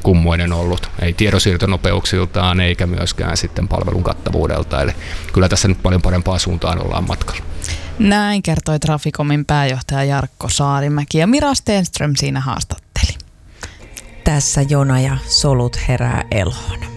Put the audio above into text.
kummoinen ollut. Ei tiedonsiirtonopeuksiltaan eikä myöskään sitten palvelun kattavuudelta. Eli kyllä tässä nyt paljon parempaan suuntaan ollaan matkalla. Näin kertoi Traficomin pääjohtaja Jarkko Saarimäki ja Mira Stenström siinä haastatteli. Tässä Jona ja solut herää eloon.